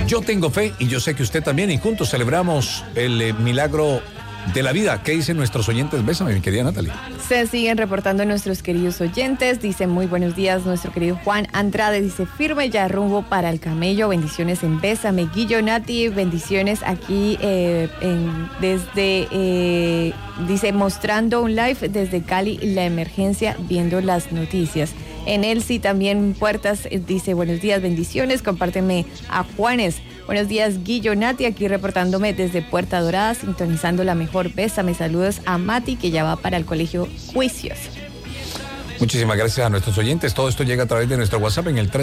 Yo tengo fe y yo sé que usted también, y juntos celebramos el milagro de la vida. ¿Qué dicen nuestros oyentes? Bésame, mi querida Natalie. Se siguen reportando nuestros queridos oyentes. Dice muy buenos días nuestro querido Juan Andrade. Dice firme ya rumbo para el camello. Bendiciones en Bésame. Guillo, Nati, bendiciones aquí dice mostrando un live desde Cali, la emergencia, viendo las noticias. En Elsie también Puertas dice buenos días, bendiciones. Compárteme a Juanes. Buenos días, Guillo, Nati, aquí reportándome desde Puerta Dorada, sintonizando la mejor. Bésame. Saludos a Mati, que ya va para el colegio Juicios. Muchísimas gracias a nuestros oyentes. Todo esto llega a través de nuestro WhatsApp en el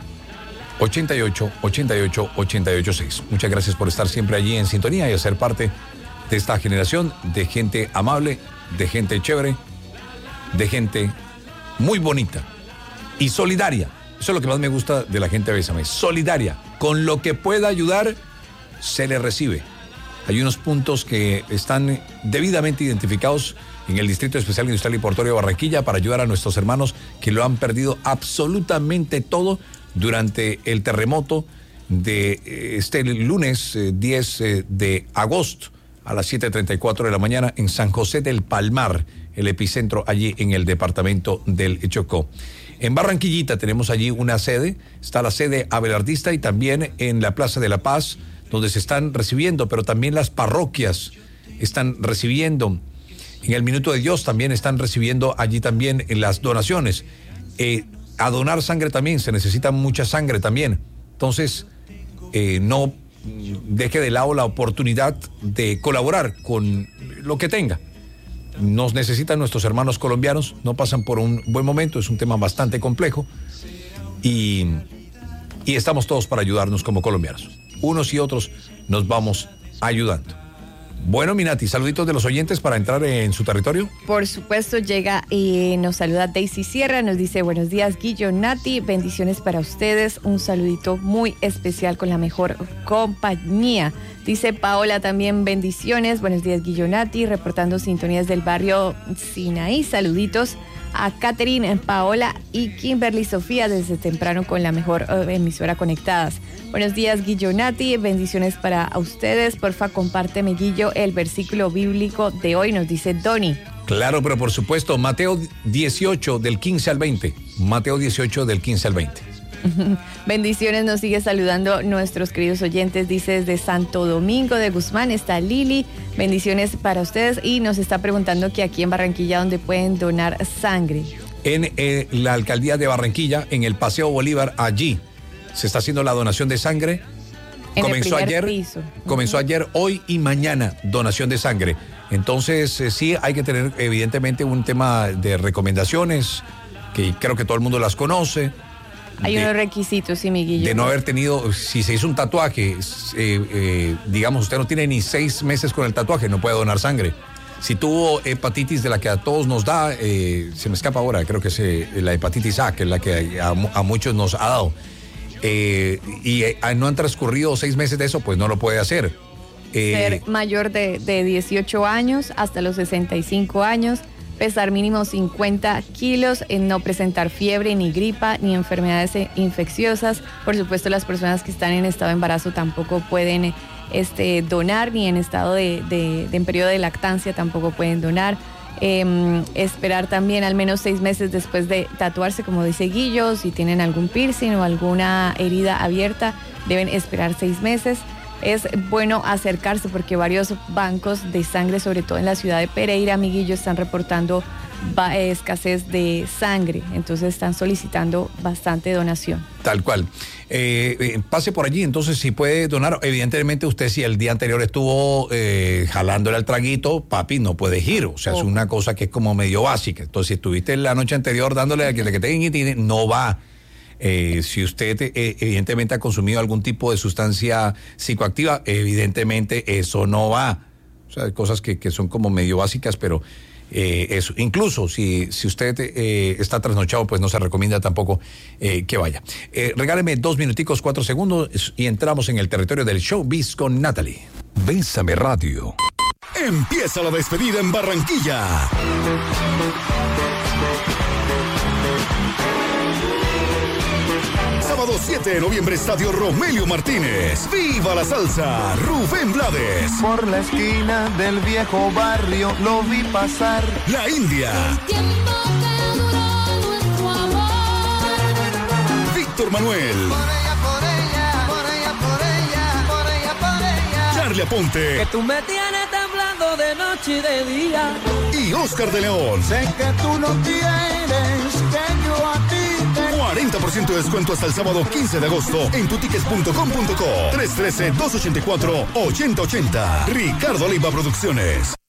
320-88-88-886. Muchas gracias por estar siempre allí en sintonía y ser parte de esta generación de gente amable, de gente chévere, de gente muy bonita y solidaria. Eso es lo que más me gusta de la gente de Bésame. Solidaria. Con lo que pueda ayudar, se le recibe. Hay unos puntos que están debidamente identificados en el Distrito Especial Industrial y Portuario de Barranquilla para ayudar a nuestros hermanos que lo han perdido absolutamente todo durante el terremoto de este lunes 10 de agosto a las 7:34 de la mañana en San José del Palmar, el epicentro allí en el departamento del Chocó. En Barranquillita tenemos allí una sede, está la sede abelardista y también en la Plaza de la Paz, donde se están recibiendo, pero también las parroquias están recibiendo. En el Minuto de Dios también están recibiendo allí también las donaciones. A donar sangre también, se necesita mucha sangre también. Entonces, no deje de lado la oportunidad de colaborar con lo que tenga. Nos necesitan nuestros hermanos colombianos, no pasan por un buen momento, es un tema bastante complejo y estamos todos para ayudarnos como colombianos. Unos y otros nos vamos ayudando. Bueno, Minati, saluditos de los oyentes para entrar en su territorio. Por supuesto, llega y nos saluda Daisy Sierra, nos dice buenos días, Guillo, Nati, bendiciones para ustedes, un saludito muy especial con la mejor compañía. Dice Paola también bendiciones, buenos días, Guillo, Nati, reportando sintonías del barrio Sinaí, saluditos a Catherine, Paola y Kimberly Sofía desde temprano con la mejor emisora conectadas. Buenos días, Guillo, Nati, bendiciones para ustedes. Porfa, compárteme, Guillo, el versículo bíblico de hoy, nos dice Doni. Claro, pero por supuesto, Mateo 18 del 15 al 20. Mateo 18 del 15 al 20. Bendiciones, nos sigue saludando nuestros queridos oyentes, dice desde Santo Domingo de Guzmán, está Lili, bendiciones para ustedes y nos está preguntando que aquí en Barranquilla donde pueden donar sangre. En la alcaldía de Barranquilla, en el Paseo Bolívar, allí se está haciendo la donación de sangre. Comenzó ayer, hoy y mañana donación de sangre. Entonces sí hay que tener evidentemente un tema de recomendaciones que creo que todo el mundo las conoce. Hay unos requisitos, sí, mi Guillo. De no haber tenido, si se hizo un tatuaje, digamos, usted no tiene ni 6 meses con el tatuaje, no puede donar sangre. Si tuvo hepatitis de la que a todos nos da, se me escapa ahora, creo que es la hepatitis A, que es la que a muchos nos ha dado. Y no han transcurrido 6 meses de eso, pues no lo puede hacer. Ser mayor de 18 años hasta los 65 años. Pesar mínimo 50 kilos, no presentar fiebre, ni gripa, ni enfermedades infecciosas. Por supuesto, las personas que están en estado de embarazo tampoco pueden donar, ni en estado en periodo de lactancia tampoco pueden donar. Esperar también al menos 6 meses después de tatuarse, como dice Guillo. Si tienen algún piercing o alguna herida abierta, deben esperar 6 meses. Es bueno acercarse porque varios bancos de sangre, sobre todo en la ciudad de Pereira, amiguillo, están reportando escasez de sangre. Entonces están solicitando bastante donación. Tal cual. Pase por allí, entonces si puede donar. Evidentemente usted si el día anterior estuvo jalándole al traguito, papi, no puede ir. O sea, es una cosa que es como medio básica. Entonces si estuviste la noche anterior dándole a que te no va. Si usted evidentemente ha consumido algún tipo de sustancia psicoactiva, evidentemente eso no va. O sea, hay cosas que son como medio básicas, pero eso. Incluso si usted está trasnochado, pues no se recomienda tampoco que vaya. Regáleme 2 minuticos, 4 segundos y entramos en el territorio del Showbiz con Natalie. Bésame Radio. Empieza la despedida en Barranquilla. Sábado 7 de noviembre, Estadio Romelio Martínez. ¡Viva la salsa! Rubén Blades. Por la esquina del viejo barrio lo vi pasar. La India. Víctor Manuel. Charly Aponte. Que tú me tienes temblando de noche y de día. Y Oscar de León. Sé que tú no quieres que yo a ti te... 40% de descuento hasta el sábado 15 de agosto en tutickets.com.co. 313-284-8080. Ricardo Leiva Producciones.